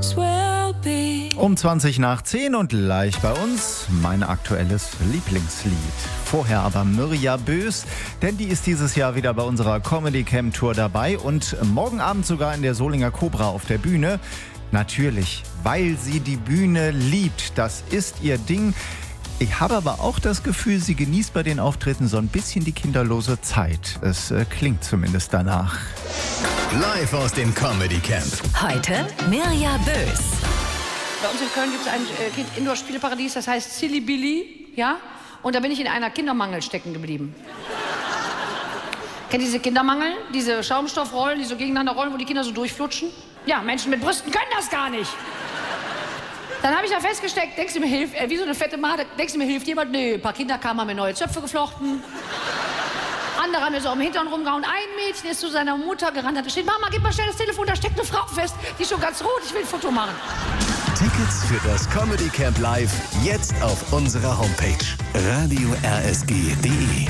Um 20 nach 10 und gleich bei uns mein aktuelles Lieblingslied. Vorher aber Mirja Bös, denn die ist dieses Jahr wieder bei unserer Comedy Camp Tour dabei und morgen Abend sogar in der Solinger Cobra auf der Bühne. Natürlich, weil sie die Bühne liebt. Das ist ihr Ding. Ich habe aber auch das Gefühl, sie genießt bei den Auftritten so ein bisschen die kinderlose Zeit. Es klingt zumindest danach. Live aus dem Comedy Camp. Heute Mirja Bös. Bei uns in Köln gibt es ein Indoor-Spieleparadies, das heißt Silly Billy, ja? Und da bin ich in einer Kindermangel stecken geblieben. Kennt ihr diese Kindermangel? Diese Schaumstoffrollen, die so gegeneinander rollen, wo die Kinder so durchflutschen? Ja, Menschen mit Brüsten können das gar nicht. Dann habe ich da festgesteckt, denkst du mir hilft, wie so eine fette Made, denkst du mir hilft jemand? Nö, ein paar Kinder kamen, haben mir neue Zöpfe geflochten. Andere haben mir so am Hintern rumgehauen. Ein Mädchen ist zu seiner Mutter gerannt, hat steht, Mama, gib mal schnell das Telefon, da steckt eine Frau fest, die ist schon ganz rot, ich will ein Foto machen. Tickets für das Comedy Camp Live jetzt auf unserer Homepage radiorsg.de.